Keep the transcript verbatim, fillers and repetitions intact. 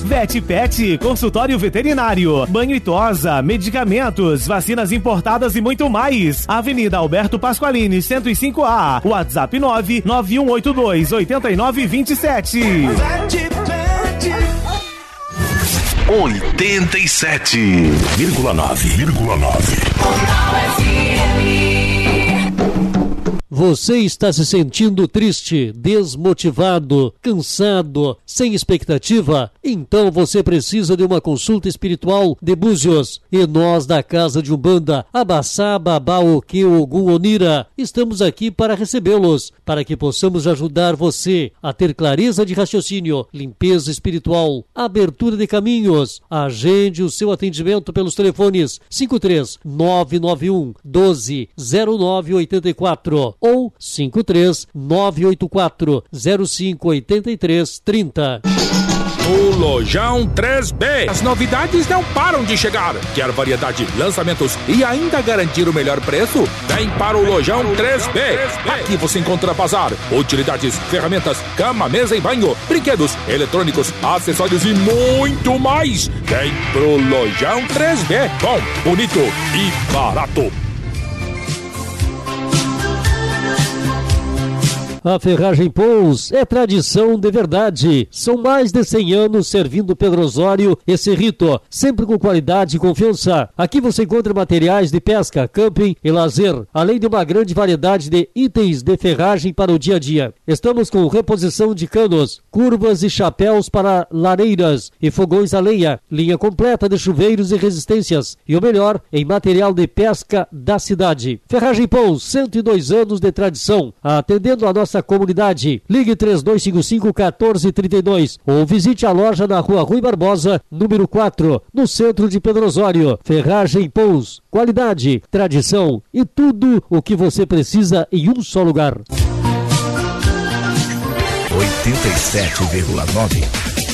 Vet Pet, consultório veterinário, banho e tosa, medicamentos, vacinas importadas e muito mais. Avenida Alberto Pasqualini, cento e cinco A. WhatsApp nove nove um oito dois oito nove dois sete. oitenta e sete vírgula nove. Você está se sentindo triste, desmotivado, cansado, sem expectativa? Então você precisa de uma consulta espiritual de Búzios. E nós da Casa de Umbanda, Abaçá, Babá, Oque, Ogum, Onira, estamos aqui para recebê-los, para que possamos ajudar você a ter clareza de raciocínio, limpeza espiritual, abertura de caminhos. Agende o seu atendimento pelos telefones cinco três nove nove um doze zero nove oito quatro ou cinco três nove oito quatro zero cinco oito três três zero. O Lojão três B. As novidades não param de chegar. Quer variedade, lançamentos e ainda garantir o melhor preço? Vem para o Lojão três B. Aqui você encontra bazar, utilidades, ferramentas, cama, mesa e banho, brinquedos, eletrônicos, acessórios e muito mais. Vem pro Lojão três B. Bom, bonito e barato. A Ferragem Pous é tradição de verdade. São mais de cem anos servindo Pedro Osório e Cerrito, sempre com qualidade e confiança. Aqui você encontra materiais de pesca, camping e lazer, além de uma grande variedade de itens de ferragem para o dia a dia. Estamos com reposição de canos, curvas e chapéus para lareiras e fogões a lenha, linha completa de chuveiros e resistências e o melhor em material de pesca da cidade. Ferragem Pous, cento e dois anos de tradição, atendendo a nossa comunidade. Ligue três dois cinco cinco um quatro três dois ou visite a loja na Rua Rui Barbosa, número quatro, no centro de Pedro Osório. Ferragem Pous, qualidade, tradição e tudo o que você precisa em um só lugar. oitenta e sete vírgula nove